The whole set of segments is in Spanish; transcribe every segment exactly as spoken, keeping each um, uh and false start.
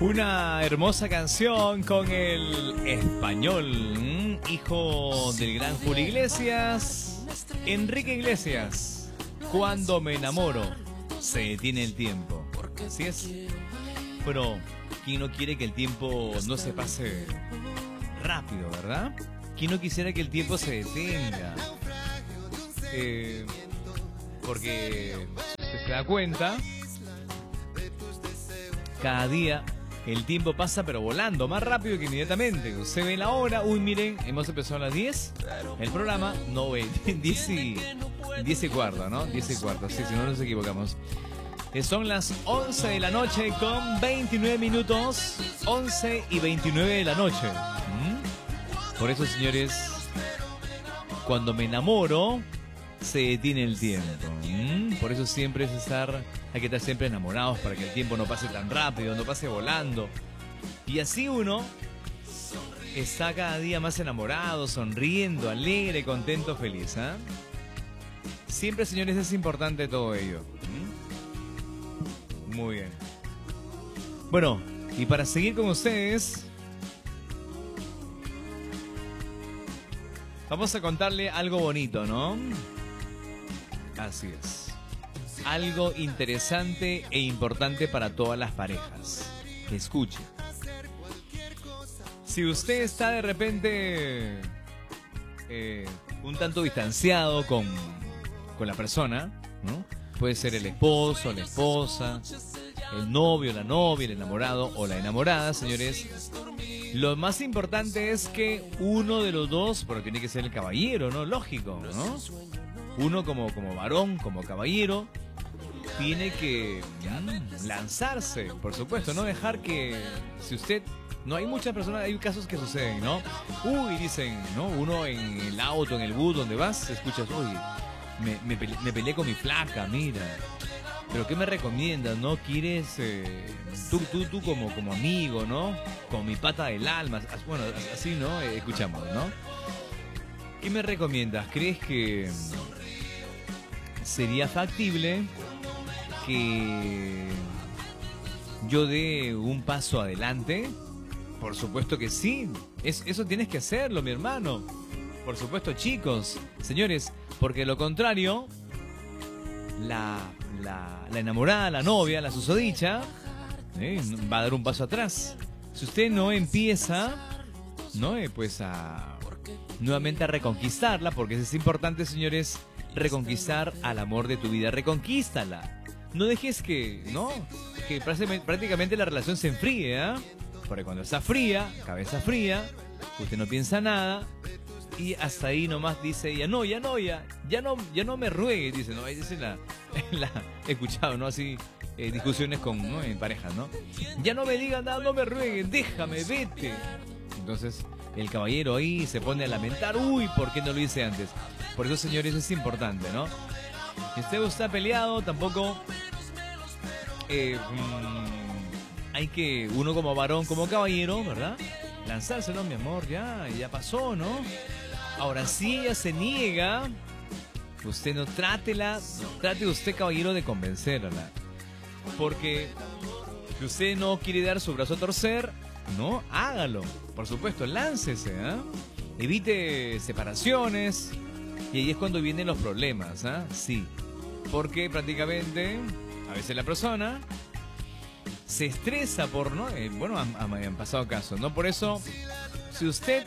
Una hermosa canción con el español, hijo del gran Julio Iglesias, Enrique Iglesias. Cuando me enamoro, se detiene el tiempo. Así es. Bueno, ¿quién no quiere que el tiempo no se pase rápido, verdad? ¿Quién no quisiera que el tiempo se detenga? Eh, porque si usted se da cuenta, cada día el tiempo pasa pero volando, más rápido que inmediatamente. Usted ve la hora, uy, miren, hemos empezado a las diez. El programa, no ve, diez y, diez y cuarto, ¿no? diez y cuarto, sí, si no nos equivocamos. Eh, son las once de la noche con veintinueve minutos, once y veintinueve de la noche. ¿Mm? Por eso, señores, cuando me enamoro, se detiene el tiempo. ¿Mm? Por eso siempre es estar, hay que estar siempre enamorados para que el tiempo no pase tan rápido, no pase volando. Y así uno está cada día más enamorado, sonriendo, alegre, contento, feliz. ¿eh? Siempre, señores, es importante todo ello. ¿Mm? Muy bien. Bueno, y para seguir con ustedes, vamos a contarle algo bonito, ¿no? Así es. Algo interesante e importante para todas las parejas. Escuche. Si usted está de repente eh, un tanto distanciado con, con la persona, ¿no? Puede ser el esposo, la esposa, el novio, la novia, el enamorado o la enamorada, señores. Lo más importante es que uno de los dos, pero tiene que ser el caballero, ¿no? Lógico, ¿no? Uno como, como varón, como caballero, tiene que mm, lanzarse, por supuesto, no dejar que, si usted, no hay muchas personas, hay casos que suceden, ¿no? Uy, dicen, ¿no? Uno en el auto, en el bus, donde vas, escuchas, uy, me, me, pele, me peleé con mi flaca, mira. Pero ¿qué me recomiendas, no? ¿Quieres, eh, tú, tú, tú como, como amigo, ¿no? Como mi pata del alma, bueno, así, ¿no? Eh, escuchamos, ¿no? ¿Qué me recomiendas? ¿Crees que sería factible que yo dé un paso adelante? Por supuesto que sí. Es, eso tienes que hacerlo, mi hermano. Por supuesto, chicos, señores, porque lo contrario, la, la, la enamorada, la novia, la susodicha, ¿eh? va a dar un paso atrás. Si usted no empieza, ¿no? Eh, pues a nuevamente a reconquistarla, porque es importante, señores, reconquistar al amor de tu vida. Reconquístala. No dejes que, ¿no? Que prácticamente la relación se enfríe, ¿eh? Porque cuando está fría, cabeza fría, usted no piensa nada y hasta ahí nomás dice ella, no, ya no, ya, ya no, ya no me ruegue, dice, ¿no? Ahí dice la, la, he escuchado, ¿no? Así, eh, discusiones con, ¿no? En parejas, ¿no? Ya no me digan nada, no me rueguen, déjame, vete. Entonces, el caballero ahí se pone a lamentar, uy, ¿por qué no lo hice antes? Por eso, señores, es importante, ¿no? Si usted está peleado, tampoco eh, mmm, hay que, uno como varón, como caballero, ¿verdad? Lanzarse, ¿no? Mi amor, ya, ya pasó, ¿no? Ahora, si ella se niega, usted no trátela, no trate usted, caballero, de convencerla. Porque si usted no quiere dar su brazo a torcer, no, hágalo. Por supuesto, láncese, ¿eh? Evite separaciones. Y ahí es cuando vienen los problemas, ¿eh? Sí. Porque prácticamente, a veces la persona se estresa por, ¿no? Eh, bueno, han, han pasado casos, ¿no? Por eso, si usted,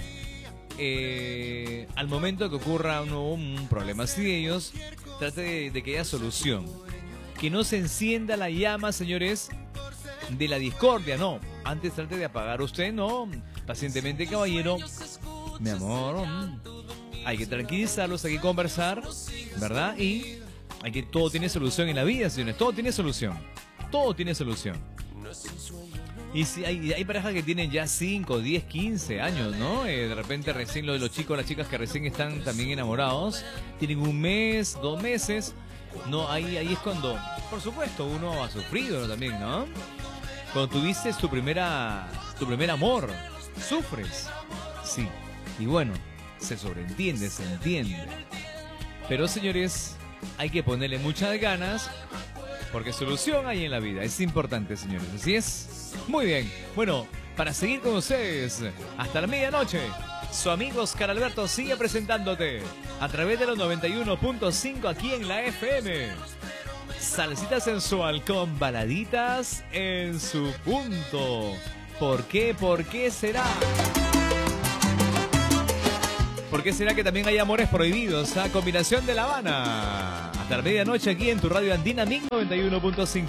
eh, al momento que ocurra un, un problema así de ellos, trate de, de que haya solución. Que no se encienda la llama, señores, de la discordia, no. Antes trate de apagar usted, no. Pacientemente, caballero, mi amor, hay que tranquilizarlos, hay que conversar, ¿verdad? Y hay que, todo tiene solución en la vida, señores, todo tiene solución, todo tiene solución. Y si hay, hay parejas que tienen ya cinco, diez, quince años, ¿no? Eh, de repente recién lo de los chicos, las chicas que recién están también enamorados, tienen un mes, dos meses, no, ahí, ahí es cuando, por supuesto, uno ha sufrido, ¿no? También, ¿no? Cuando tuviste tu primera, tu primer amor, sufres, sí, y bueno, se sobreentiende, se entiende. Pero, señores, hay que ponerle muchas ganas Porque solución hay en la vida. Es importante, señores. Así es. Muy bien. Bueno, para seguir con ustedes hasta la medianoche, su amigo Oscar Alberto sigue presentándote a través de los noventa y uno punto cinco aquí en la F M. Salsita sensual con baladitas en su punto. ¿Por qué? ¿Por qué será? ¿Por qué será que también hay amores prohibidos? A combinación de La Habana. Hasta la medianoche aquí en tu radio Andina Mix noventa y uno punto cinco.